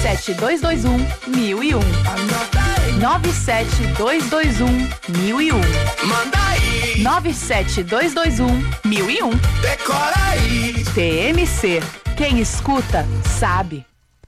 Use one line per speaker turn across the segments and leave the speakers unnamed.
97221-1001. 97221-1001.
Manda aí.
97221-1001.
Decora aí.
TMC. Quem escuta, sabe.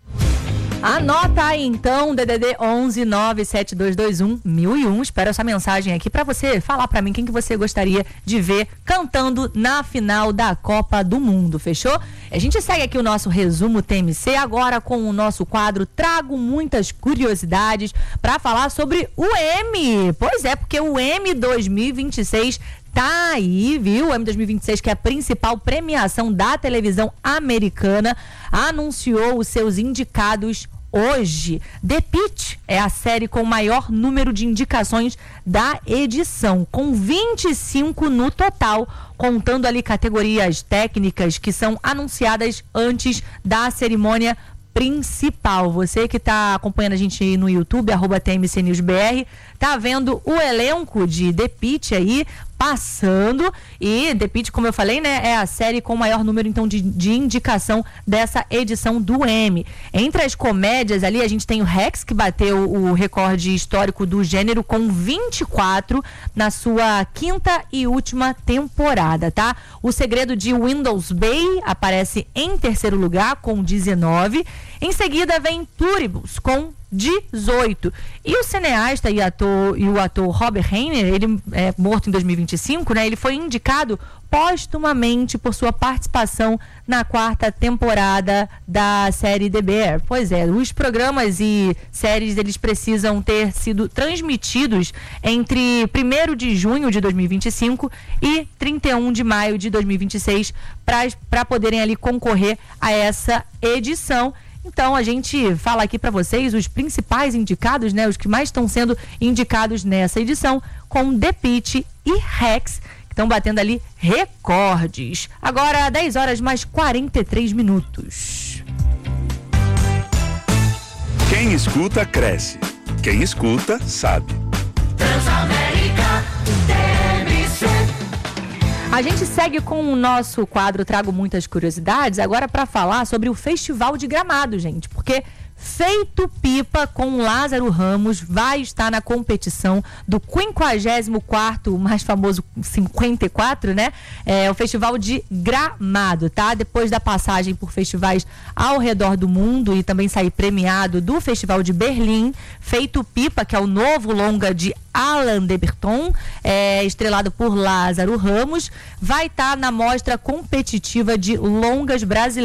Anota aí então, DDD 11 97221 1001. Espero essa mensagem aqui pra você falar pra mim quem que você gostaria de ver cantando na final da Copa do Mundo, fechou? A gente segue aqui o nosso resumo TMC agora com o nosso quadro Trago Muitas Curiosidades pra falar sobre o M. Pois é, porque o M 2026 tá aí, viu? O M 2026, que é a principal premiação da televisão americana, anunciou os seus indicados hoje. The Pitt é a série com o maior número de indicações da edição, com 25 no total, contando ali categorias técnicas que são anunciadas antes da cerimônia principal. Você que está acompanhando a gente no YouTube, @TMCNewsBR, tá vendo o elenco de The Pitt aí passando, e The Pitt, como eu falei, né, é a série com o maior número então de indicação dessa edição do Emmy. Entre as comédias ali, a gente tem o Rex, que bateu o recorde histórico do gênero com 24 na sua 5ª e última temporada, tá? O Segredo de Windows Bay aparece em 3º lugar com 19. Em seguida vem Pluribus com 18. E o cineasta e o ator Robert Reiner, ele é morto em 2025, né? Ele foi indicado póstumamente por sua participação na 4ª temporada da série The Bear. Pois é, os programas e séries, eles precisam ter sido transmitidos entre 1º de junho de 2025 e 31 de maio de 2026 para poderem ali concorrer a essa edição. Então a gente fala aqui para vocês os principais indicados, né? Os que mais estão sendo indicados nessa edição, com The Pitt e Rex, que estão batendo ali recordes. Agora 10 horas mais 43 minutos.
Quem escuta, cresce. Quem escuta, sabe.
Transamérica TMC.
A gente segue com o nosso quadro Trago Muitas Curiosidades, agora para falar sobre o Festival de Gramado, gente, porque Feito Pipa com Lázaro Ramos vai estar na competição do 54º, o mais famoso 54, né? É o Festival de Gramado, tá? Depois da passagem por festivais ao redor do mundo e também sair premiado do Festival de Berlim, Feito Pipa, que é o novo longa de Alain de Botton, estrelado por Lázaro Ramos, vai estar na mostra competitiva de longas brasileiras